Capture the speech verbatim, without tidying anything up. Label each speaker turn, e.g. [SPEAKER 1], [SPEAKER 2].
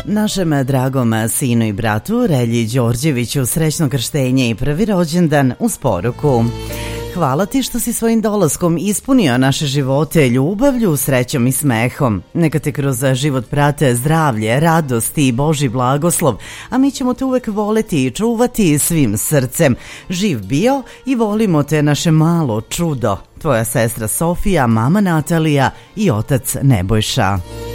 [SPEAKER 1] Našem dragom sinu i bratu Relji Đorđeviću srećno krštenje i prvi rođendan uz poruku: hvala ti što si svojim dolaskom ispunio naše živote ljubavlju, srećom i smehom. Neka te kroz život prate zdravlje, radost i Božji blagoslov, a mi ćemo te uvek voleti i čuvati svim srcem. Živ bio i volimo te, naše malo čudo. Tvoja sestra Sofija, mama Natalija i otac Nebojša.